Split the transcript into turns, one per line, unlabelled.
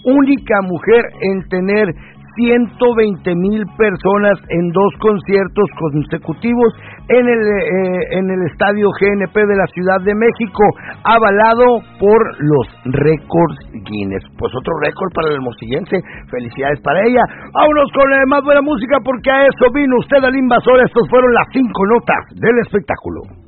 única mujer en tener 120,000 personas en 2 conciertos consecutivos en el estadio GNP de la Ciudad de México, avalado por los récords Guinness. Pues otro récord para el hermosillense, felicidades para ella. Vámonos con más buena música, porque a eso vino usted al Invasor. Estos fueron las 5 notas del espectáculo.